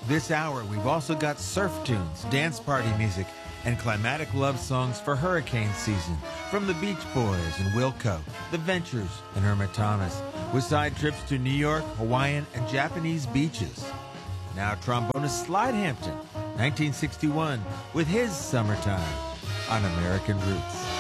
This hour, we've also got surf tunes, dance party music, and climatic love songs for hurricane season from the Beach Boys and Wilco, the Ventures, and Irma Thomas, with side trips to New York, Hawaiian, and Japanese beaches. Now trombonist Slide Hampton, 1961, with his Summertime on American Roots.